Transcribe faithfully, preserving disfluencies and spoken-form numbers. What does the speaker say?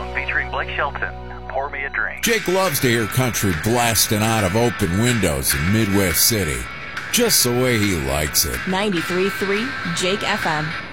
Zone featuring Blake Shelton. Pour me a drink. Jake loves to hear country blasting out of open windows in Midwest City. Just the way he likes it. ninety-three point three Jake F M.